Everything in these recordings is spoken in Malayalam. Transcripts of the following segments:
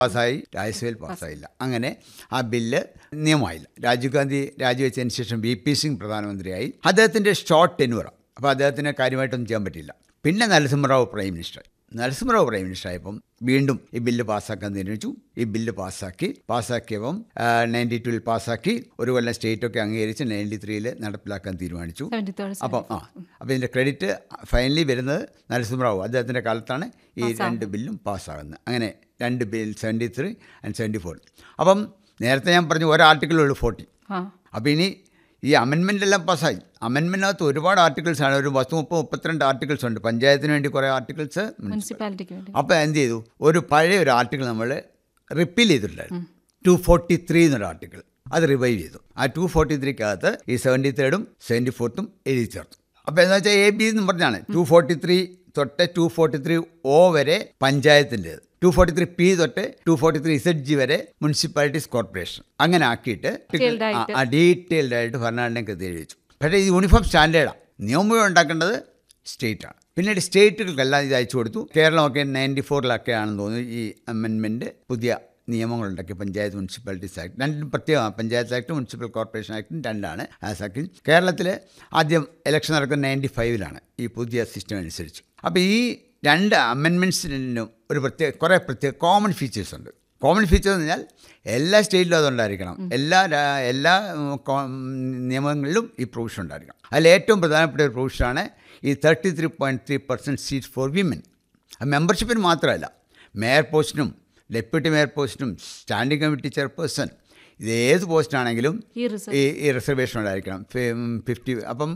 പാസ്സായി, രാജ്യസഭയിൽ പാസ്സായില്ല. അങ്ങനെ ആ ബില്ല് നിയമമായില്ല. രാജീവ് ഗാന്ധി രാജിവെച്ചതിന് ശേഷം VP സിംഗ് പ്രധാനമന്ത്രിയായി. അദ്ദേഹത്തിൻ്റെ ഷോർട്ട് ടെന്യൂറാണ്. അപ്പോൾ അദ്ദേഹത്തിന് കാര്യമായിട്ടൊന്നും ചെയ്യാൻ പറ്റില്ല. പിന്നെ നരസിംഹറാവു പ്രൈം മിനിസ്റ്റർ ആയപ്പം വീണ്ടും ഈ ബില്ല് പാസ്സാക്കാൻ തീരുമാനിച്ചു. ഈ ബില്ല് പാസ്സാക്കിയപ്പം 92 പാസ്സാക്കി. ഒരു കൊല്ലം സ്റ്റേറ്റൊക്കെ അംഗീകരിച്ച് 93 നടപ്പിലാക്കാൻ തീരുമാനിച്ചു. അപ്പോൾ ഇതിൻ്റെ ക്രെഡിറ്റ് ഫൈനലി വരുന്നത് നരസിംഹറാവു അദ്ദേഹത്തിൻ്റെ കാലത്താണ് ഈ 2 ബില്ലും പാസ്സാകുന്നത്. അങ്ങനെ 2 ബിൽ 73 and 74. അപ്പം നേരത്തെ ഞാൻ പറഞ്ഞു ഒരു ആർട്ടിക്കിളുള്ളൂ 40. അപ്പോൾ ഇനി ഈ അമെൻമെൻ്റ് എല്ലാം പാസ്സായി. അമെൻമെൻറ്റിനകത്ത് ഒരുപാട് ആർട്ടിക്കിൾസാണ്. ഒരു 32 ആർട്ടിക്കിൾസ് ഉണ്ട്. പഞ്ചായത്തിന് വേണ്ടി കുറേ ആർട്ടിക്കിൾസ്, മുനിസിപ്പാലിറ്റിക്ക് വേണ്ടി. അപ്പോൾ എന്ത് ചെയ്തു, പഴയ ഒരു ആർട്ടിക്കിൾ നമ്മൾ റിപ്പീൽ ചെയ്തിട്ടുണ്ടായിരുന്നു. 243 എന്നൊരു ആർട്ടിക്കിൾ, അത് റിവൈവ് ചെയ്തു. ആ 243-ക്കകത്ത് ഈ 73-ഉം 74-ഉം എഴുതി ചേർത്തു. അപ്പോൾ എന്താ വെച്ചാൽ AB എന്ന് പറഞ്ഞാണ് 243 തൊട്ട് 243O വരെ പഞ്ചായത്തിൻ്റേത്, 243P തൊട്ട് 243ZG വരെ മുനിസിപ്പാലിറ്റീസ് കോർപ്പറേഷൻ. അങ്ങനെ ആക്കിയിട്ട് ഡീറ്റെയിൽഡ് ആയിട്ട് ഭരണഘടനയ്ക്ക് എഴുതി വെച്ചു. പക്ഷേ ഇത് യൂണിഫോം സ്റ്റാൻഡേർഡാണ്. നിയമം ഉണ്ടാക്കേണ്ടത് സ്റ്റേറ്റാണ്. പിന്നീട് സ്റ്റേറ്റുകൾക്കെല്ലാം ഇത് അയച്ചു കൊടുത്തു. കേരളമൊക്കെ 94 ആണെന്ന് തോന്നുന്നു ഈ അമെൻമെൻറ്റ് പുതിയ നിയമങ്ങളുണ്ടാക്കി. പഞ്ചായത്ത് മുനിസിപ്പാലിറ്റീസ് ആക്ട് രണ്ടും പ്രത്യേകമാണ്. പഞ്ചായത്ത് ആക്ട് മുനിസിപ്പൽ കോർപ്പറേഷൻ ആക്ടും രണ്ടാണ്. ആക്ട് കേരളത്തിൽ ആദ്യം ഇലക്ഷൻ നടക്കുന്നത് 95-ലാണ് ഈ പുതിയ സിസ്റ്റം അനുസരിച്ച്. അപ്പോൾ ഈ 2 അമെൻമെൻറ്റ്സിനും കുറേ പ്രത്യേക കോമൺ ഫീച്ചേഴ്സ് ഉണ്ട്. കോമൺ ഫീച്ചേഴ്സ് എന്ന് പറഞ്ഞാൽ എല്ലാ സ്റ്റേറ്റിലും അതുണ്ടായിരിക്കണം. എല്ലാ നിയമങ്ങളിലും ഈ പ്രൊവിഷൻ ഉണ്ടായിരിക്കണം. അതിൽ ഏറ്റവും പ്രധാനപ്പെട്ട ഒരു പ്രൊവിഷനാണ് ഈ 33.3% സീറ്റ്സ് ഫോർ വിമൻ. മെമ്പർഷിപ്പിന് മാത്രമല്ല, mayor പോസ്റ്റിനും deputy mayor പോസ്റ്റിനും standing committee chairperson, ഇത് ഏത് പോസ്റ്റാണെങ്കിലും ഈ റിസർവേഷൻ ഉണ്ടായിരിക്കണം. 50. അപ്പം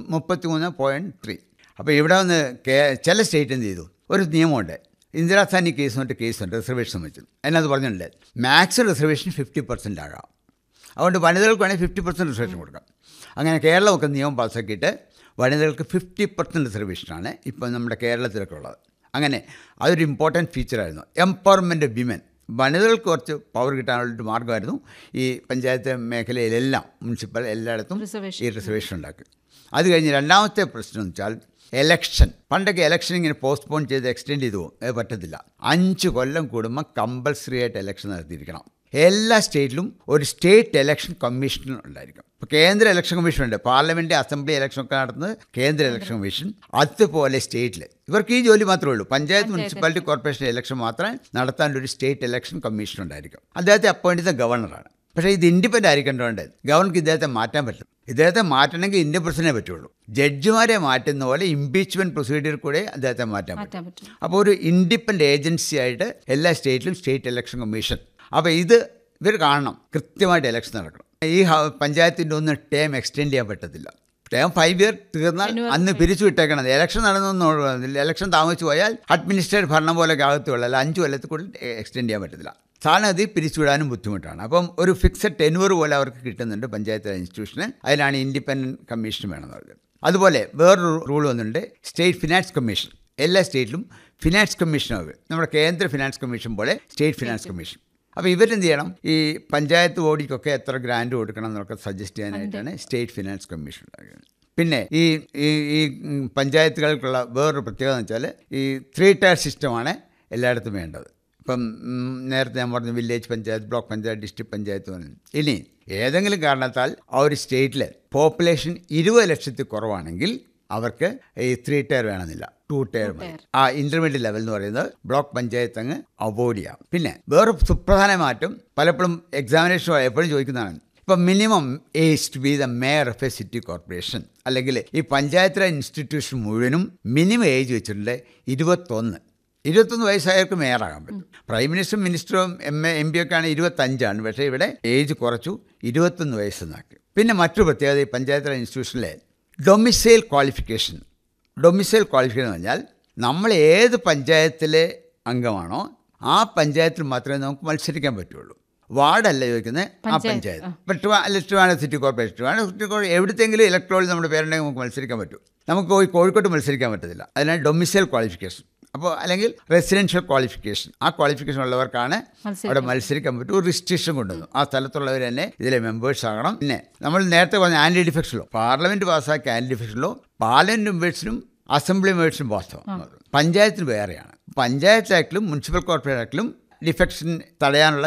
33.3. അപ്പോൾ ഇവിടെ വന്ന് ചില സ്റ്റേറ്റ് എന്ത് ചെയ്തു, ഒരു നിയമമുണ്ട്. ഇന്ദിരാസാനി കേസുണ്ട്, റിസർവേഷൻ സംബന്ധിച്ചു. അതിനകത്ത് പറഞ്ഞിട്ടുണ്ട് മാക്സിമം റിസർവേഷൻ 50% ആകാം. അതുകൊണ്ട് വനിതകൾക്ക് വേണമെങ്കിൽ 50% റിസർവേഷൻ കൊടുക്കാം. അങ്ങനെ കേരളമൊക്കെ നിയമം പാസ്സാക്കിയിട്ട് വനിതകൾക്ക് 50% റിസർവേഷനാണ് ഇപ്പോൾ നമ്മുടെ കേരളത്തിലൊക്കെ ഉള്ളത്. അങ്ങനെ അതൊരു ഇമ്പോർട്ടൻറ്റ് ഫീച്ചറായിരുന്നു. എംപവർമെൻറ്റ് ഓഫ് വിമൻ, വനിതകൾക്ക് കുറച്ച് പവർ കിട്ടാനുള്ളൊരു മാർഗ്ഗമായിരുന്നു. ഈ പഞ്ചായത്ത് മേഖലയിലെല്ലാം മുനിസിപ്പൽ എല്ലായിടത്തും ഈ റിസർവേഷൻ ഉണ്ടാക്കി. അത് കഴിഞ്ഞ് രണ്ടാമത്തെ പ്രശ്നം എന്ന് വെച്ചാൽ എലക്ഷൻ. പണ്ടൊക്കെ എലക്ഷൻ ഇങ്ങനെ പോസ്റ്റ്പോൺ ചെയ്ത് എക്സ്റ്റെൻഡ് ചെയ്തു പറ്റത്തില്ല. 5 കൊല്ലം കൂടുമ്പോൾ കമ്പൽസറി ആയിട്ട് എലക്ഷൻ നടത്തിയിരിക്കണം. എല്ലാ സ്റ്റേറ്റിലും ഒരു സ്റ്റേറ്റ് ഇലക്ഷൻ കമ്മീഷൻ ഉണ്ടായിരിക്കും. ഇപ്പോൾ കേന്ദ്ര ഇലക്ഷൻ കമ്മീഷൻ ഉണ്ട്. പാർലമെൻറ്റ്, അസംബ്ലി ഇലക്ഷനൊക്കെ നടത്തുന്നത് കേന്ദ്ര ഇലക്ഷൻ കമ്മീഷൻ. അതുപോലെ സ്റ്റേറ്റിൽ ഇവർക്ക് ഈ ജോലി മാത്രമേ ഉള്ളൂ. പഞ്ചായത്ത് മുനിസിപ്പാലിറ്റി കോർപ്പറേഷൻ ഇലക്ഷൻ മാത്രമേ നടത്താൻ ഒരു സ്റ്റേറ്റ് ഇലക്ഷൻ കമ്മീഷൻ ഉണ്ടായിരിക്കും. അദ്ദേഹത്തെ അപ്പോയിൻ്റ് ചെയ്ത ഗവർണറാണ്. പക്ഷേ ഇത് ഇൻഡിപെൻഡൻ്റ് ആയിരിക്കേണ്ടതുകൊണ്ട് ഗവർണർക്ക് ഇദ്ദേഹത്തെ മാറ്റാൻ പറ്റും. ഇദ്ദേഹത്തെ മാറ്റണമെങ്കിൽ ഇന്ത്യൻ പ്രസിഡന്റിനെ പറ്റുള്ളൂ. ജഡ്ജിമാരെ മാറ്റുന്ന പോലെ ഇംപീച്ച്മെൻറ്റ് പ്രൊസീജിയർ കൂടെ അദ്ദേഹത്തെ മാറ്റാൻ പറ്റും. അപ്പോൾ ഒരു ഇൻഡിപെൻഡൻ്റ് ഏജൻസി ആയിട്ട് എല്ലാ സ്റ്റേറ്റിലും സ്റ്റേറ്റ് ഇലക്ഷൻ കമ്മീഷൻ. അപ്പോൾ ഇവർ കാണണം, കൃത്യമായിട്ട് ഇലക്ഷൻ നടക്കണം. ഈ പഞ്ചായത്തിൻ്റെ ഒന്നും ടേം എക്സ്റ്റെൻഡ് ചെയ്യാൻ പറ്റത്തില്ല. ടേം 5 ഇയർ തീർന്നാൽ അന്ന് പിരിച്ചു വിട്ടേക്കണം. ഇലക്ഷൻ നടന്നൊന്നും ഇലക്ഷൻ താമസിച്ചു പോയാൽ അഡ്മിനിസ്ട്രേറ്റീവ് ഭരണം പോലെ അകത്തുള്ള 5 കൊല്ലത്തിൽ കൂടുതൽ എക്സ്റ്റെൻഡ് ചെയ്യാൻ പറ്റത്തില്ല. സാധാരണ പിരിച്ചുവിടാനും ബുദ്ധിമുട്ടാണ്. അപ്പം ഒരു ഫിക്സഡ് ടെന്യൂർ പോലെ അവർക്ക് കിട്ടുന്നുണ്ട് പഞ്ചായത്ത് ഇൻസ്റ്റിറ്റ്യൂഷന്. അതിനാണ് ഇൻഡിപെൻഡൻറ്റ് കമ്മീഷൻ വേണമെന്ന് പറഞ്ഞത്. അതുപോലെ വേറൊരു റൂൾ വന്നിട്ടുണ്ട്, സ്റ്റേറ്റ് ഫിനാൻസ് കമ്മീഷൻ. എല്ലാ സ്റ്റേറ്റിലും ഫിനാൻസ് കമ്മീഷനാകും. നമ്മുടെ കേന്ദ്ര ഫിനാൻസ് കമ്മീഷൻ പോലെ സ്റ്റേറ്റ് ഫിനാൻസ് കമ്മീഷൻ. അപ്പോൾ ഇവരെന്ത് ചെയ്യണം, ഈ പഞ്ചായത്ത് ബോഡിക്കൊക്കെ എത്ര ഗ്രാൻഡ് കൊടുക്കണം എന്നൊക്കെ സജസ്റ്റ് ചെയ്യാനായിട്ടാണ് സ്റ്റേറ്റ് ഫിനാൻസ് കമ്മീഷൻ ഉണ്ടാക്കുന്നത്. പിന്നെ ഈ പഞ്ചായത്തുകൾക്കുള്ള വേറൊരു പ്രത്യേകത എന്ന് വെച്ചാൽ ഈ 3 ടയർ സിസ്റ്റമാണ് എല്ലായിടത്തും വേണ്ടത്. ഇപ്പം നേരത്തെ ഞാൻ പറഞ്ഞു village panchayat, block panchayat, district panchayat പറഞ്ഞു. ഇനി ഏതെങ്കിലും കാരണത്താൽ ആ ഒരു സ്റ്റേറ്റിൽ പോപ്പുലേഷൻ 20 ലക്ഷത്തിൽ കുറവാണെങ്കിൽ അവർക്ക് ഈ 3 ടയർ വേണമെന്നില്ല, 2 ടയർ മതി. ആ ഇൻ്റർമീഡിയറ്റ് ലെവൽ എന്ന് പറയുന്നത് ബ്ലോക്ക് പഞ്ചായത്ത് അങ്ങ് അവോയ്ഡ് ചെയ്യാം. പിന്നെ വേറെ സുപ്രധാന മാറ്റം പലപ്പോഴും എക്സാമിനേഷൻ എപ്പോഴും ചോദിക്കുന്നതാണ്. ഇപ്പം minimum age to B the mayor of A city corporation, അല്ലെങ്കിൽ ഈ പഞ്ചായത്ത് ഇൻസ്റ്റിറ്റ്യൂഷൻ മുഴുവനും മിനിമം ഏജ് വെച്ചിട്ടുണ്ട് 21 വയസ്സായവർക്ക് മേയറാകാൻ പറ്റും. പ്രൈം മിനിസ്റ്ററും മിനിസ്റ്ററും MP ഒക്കെ ആണ് 25ആണ്. പക്ഷേ ഇവിടെ ഏജ് കുറച്ചു 21 വയസ്സെന്നാക്കി. പിന്നെ മറ്റൊരു പ്രത്യേകത, ഈ പഞ്ചായത്ത് ഇൻസ്റ്റിറ്റ്യൂഷനിലെ ഡൊമിസൈൽ ക്വാളിഫിക്കേഷൻ എന്ന് പറഞ്ഞാൽ നമ്മൾ ഏത് പഞ്ചായത്തിലെ അംഗമാണോ ആ പഞ്ചായത്തിൽ മാത്രമേ നമുക്ക് മത്സരിക്കാൻ പറ്റുള്ളൂ. വാർഡല്ല ചോദിക്കുന്നത്, ആ പഞ്ചായത്ത്. ഇപ്പം ട്രിവാൻഡ്രം സിറ്റി കോർപ്പറേഷൻ എവിടത്തെങ്കിലും ഇലക്ട്രോളിൽ നമ്മുടെ പേരുണ്ടെങ്കിൽ നമുക്ക് മത്സരിക്കാൻ പറ്റും. നമുക്ക് കോഴിക്കോട്ട് മത്സരിക്കാൻ പറ്റത്തില്ല. അതിനാണ് ഡൊമിസൈൽ ക്വാളിഫിക്കേഷൻ. അപ്പോൾ അല്ലെങ്കിൽ റെസിഡൻഷ്യൽ ക്വാളിഫിക്കേഷൻ, ആ ക്വാളിഫിക്കേഷൻ ഉള്ളവർക്കാണ് അവിടെ മത്സരിക്കാൻ പറ്റും. ഒരു റിസ്ട്രിക്ഷൻ കൊണ്ടുവന്നു. ആ സ്ഥലത്തുള്ളവർ തന്നെ ഇതിലെ മെമ്പേഴ്സ് ആകണം. പിന്നെ നമ്മൾ നേരത്തെ പറഞ്ഞ ആൻറ്റി ഡിഫെക്ഷൻ ലോ, പാർലമെൻറ്റ് പാസ്സാക്കിയ anti defection law parliament മെമ്പേഴ്സിനും assembly മെമ്പേഴ്സിനും വാസ്തവം. പഞ്ചായത്തിന് വേറെയാണ്. പഞ്ചായത്ത് ആക്ടിലും മുനിസിപ്പൽ കോർപ്പറേഷൻ ആക്ടിലും ഡിഫെക്ഷൻ തടയാനുള്ള